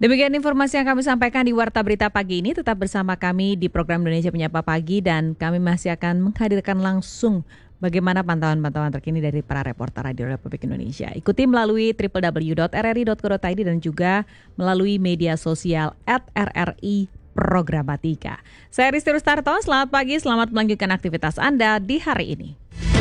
Demikian informasi yang kami sampaikan di Warta Berita Pagi ini. Tetap bersama kami di program Indonesia Menyapa Pagi dan kami masih akan menghadirkan langsung bagaimana pantauan-pantauan terkini dari para reporter Radio Republik Indonesia. Ikuti melalui www.rri.co.id dan juga melalui media sosial @RRI Programatika. Saya Risti Rustarto, selamat pagi, selamat melanjutkan aktivitas Anda di hari ini.